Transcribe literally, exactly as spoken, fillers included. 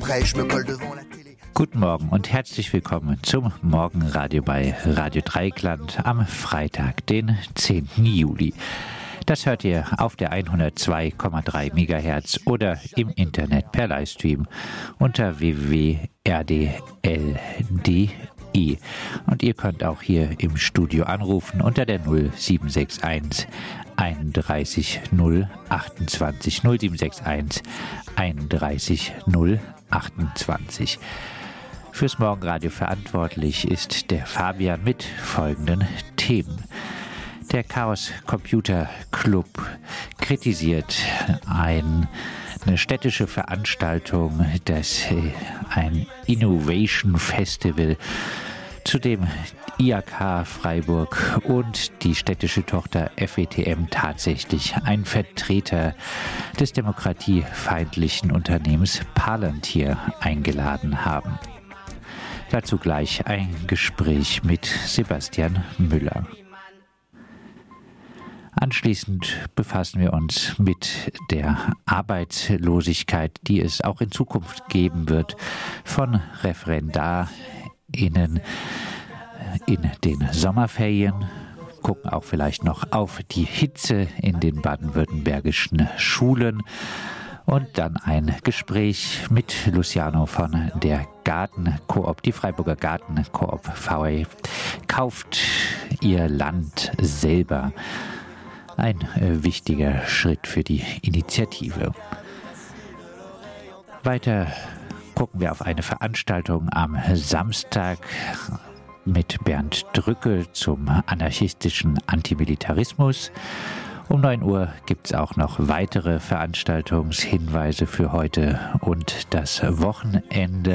après je me colle devant la télé. Guten Morgen und herzlich willkommen zum Morgenradio bei Radio Dreieckland am Freitag, den zehnten Juli. Das hört ihr auf der hundertzwei Komma drei Megahertz oder im Internet per Livestream unter w w w punkt r d l punkt d e. Und ihr könnt auch hier im Studio anrufen unter der null sieben sechs eins einunddreißig null achtundzwanzig null sieben sechs eins einunddreißig null achtundzwanzig. Fürs Morgenradio verantwortlich ist der Fabian mit folgenden Themen. Der Chaos Computer Club kritisiert ein, eine städtische Veranstaltung, das ein Innovation Festival, zu dem I A K Freiburg und die städtische Tochter F E T M tatsächlich einen Vertreter des demokratiefeindlichen Unternehmens Palantir eingeladen haben. Dazu gleich ein Gespräch mit Sebastian Müller. Anschließend befassen wir uns mit der Arbeitslosigkeit, die es auch in Zukunft geben wird, von ReferendarInnen in den Sommerferien. Gucken auch vielleicht noch auf die Hitze in den baden-württembergischen Schulen. Und dann ein Gespräch mit Luciano von der Gartenkoop. Die Freiburger Gartenkoop V E kauft ihr Land selber. Ein äh, wichtiger Schritt für die Initiative. Weiter gucken wir auf eine Veranstaltung am Samstag mit Bernd Drücke zum anarchistischen Antimilitarismus. Um neun Uhr gibt es auch noch weitere Veranstaltungshinweise für heute und das Wochenende.